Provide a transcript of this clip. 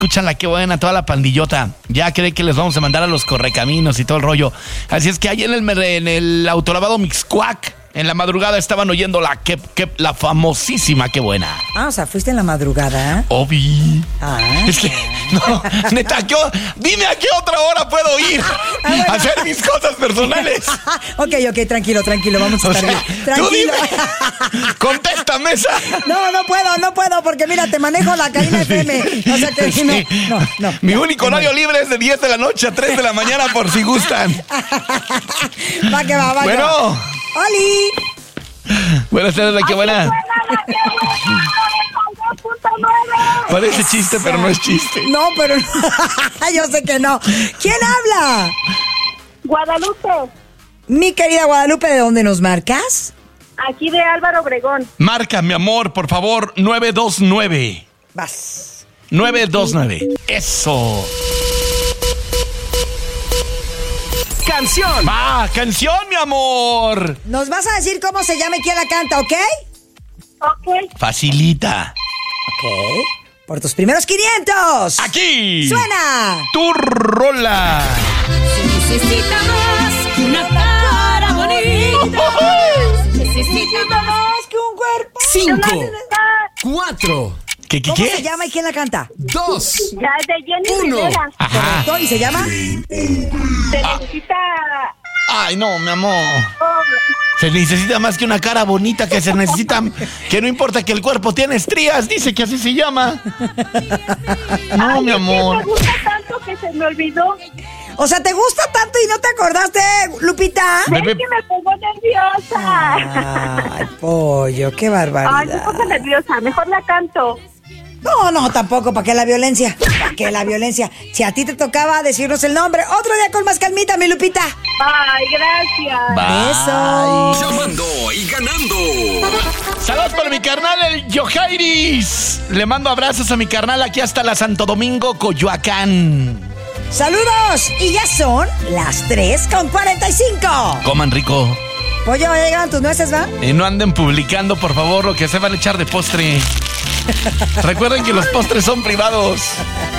Escuchan la que buena, toda la pandillota. Ya cree que les vamos a mandar a los correcaminos y todo el rollo. Así es que ahí en el autolavado Mixcoac, en la madrugada estaban oyendo la famosísima Qué Buena. Ah, o sea, fuiste en la madrugada. Obi. Ah. Es que, no, neta, dime a qué otra hora puedo ir a hacer mis cosas personales. Ok, tranquilo, vamos a estar bien. Tú Tranquilo. dime. Contéstame esa. No puedo, porque mira, te manejo la cabina FM. O sea que Sí. no. Mi único horario libre es de 10 de la noche a 3 de la mañana, por si gustan. Va que va. Bueno. ¡Oli! Buenas tardes, la Qué Buena. Parece chiste, pero no es chiste. No, pero yo sé que no. ¿Quién habla? Guadalupe, Mi querida Guadalupe, ¿de dónde nos marcas? aquí de Álvaro Obregón. Marca, mi amor, por favor, 929. Vas. 929. Eso. ¡Canción! Va, canción, mi amor. Nos vas a decir cómo se llama y quién la canta, ¿ok? Ok. Facilita. Ok. Por tus primeros 500. Aquí. ¡Suena! Tu rola. Necesita más que una cara bonita. Necesita más que un cuerpo. 5, 4, ¿Qué? ¿Cómo se llama y quién la canta? 2, Ya es de Jenny 1. Rivera. Ajá. ¿Correcto? ¿Y se llama? Se necesita... Ay, no, mi amor. oh, Se necesita más que una cara bonita, que se necesita, que no importa que el cuerpo tiene estrías, dice que así se llama. No, ay, mi es que amor. me gusta tanto que se me olvidó. O sea, ¿te gusta tanto y no te acordaste, Lupita? Bebé. Es que me pongo nerviosa. Ay, pollo, qué Ay, me barbaridad. pongo nerviosa. Mejor la canto. No, tampoco. ¿Para qué la violencia? ¿Para qué la violencia? Si a ti te tocaba decirnos el nombre, otro día con más calmita, mi Lupita. Ay, gracias. Besos. Llamando y ganando. Saludos para mi carnal, el Yojairis. Le mando abrazos a mi carnal aquí hasta la Santo Domingo, Coyoacán. Saludos. Y ya son las 3:45. Coman rico. Pollo, ya llegaron tus nueces, ¿va? Y no anden publicando, por favor, lo que se van a echar de postre. Recuerden que los postres son privados.